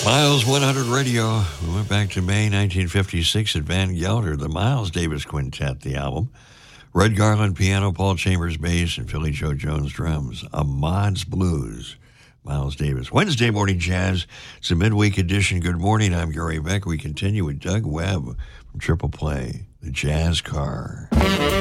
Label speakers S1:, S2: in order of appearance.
S1: Miles 100 Radio. We went back to May 1956 at Van Gelder, the Miles Davis Quintet, the album. Red Garland piano, Paul Chambers bass, and Philly Joe Jones drums. Ahmad's Blues. Miles Davis. Wednesday Morning Jazz. It's a midweek edition. Good morning. I'm Gary Beck. We continue with Doug Webb from Triple Play, the Jazz Car.